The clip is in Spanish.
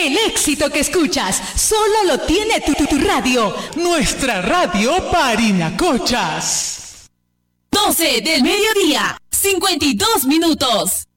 El éxito que escuchas solo lo tiene tu radio. Nuestra radio Parinacochas. 12 del mediodía, 52 minutos.